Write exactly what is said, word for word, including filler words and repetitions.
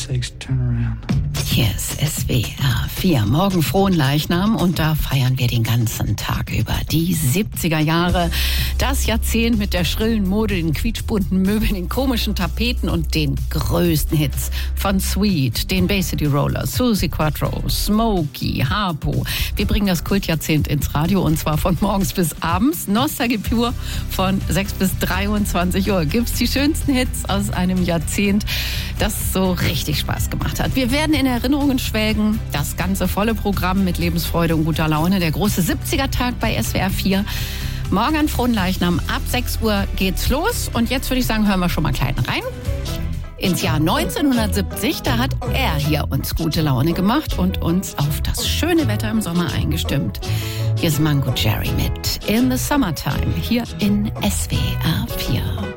sakes, turn around. Hier ist S W R vier. Morgen Fronleichnam und da feiern wir den ganzen Tag über die siebziger Jahre. Das Jahrzehnt mit der schrillen Mode, den quietschbunten Möbeln, den komischen Tapeten und den größten Hits von Sweet, den Bay City Rollers, Suzi Quatro, Smokey, Harpo. Wir bringen das Kultjahrzehnt ins Radio und zwar von morgens bis abends. Nostalgie pur von sechs bis dreiundzwanzig Uhr gibt's die schönsten Hits aus einem Jahrzehnt, das so richtig Spaß gemacht hat. Wir werden in Erinnerungen schwelgen. Das ganze volle Programm mit Lebensfreude und guter Laune. Der große siebziger-Tag bei S W R vier. Morgen an Fronleichnam ab sechs Uhr geht's los. Und jetzt würde ich sagen, hören wir schon mal klein rein. Ins Jahr neunzehnhundertsiebzig, da hat er hier uns gute Laune gemacht und uns auf das schöne Wetter im Sommer eingestimmt. Hier ist Mango Jerry mit In the Summertime, hier in S W R vier.